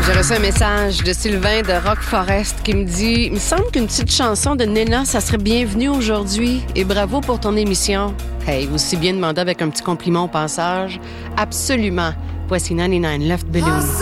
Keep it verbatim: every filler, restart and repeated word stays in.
J'ai reçu un message de Sylvain de Rock Forest qui me dit « Il me semble qu'une petite chanson de Nena, ça serait bienvenu aujourd'hui et bravo pour ton émission. » Hey, aussi bien demandé avec un petit compliment au passage. Absolument. Voici quatre-vingt-dix-neuf Left Balloon.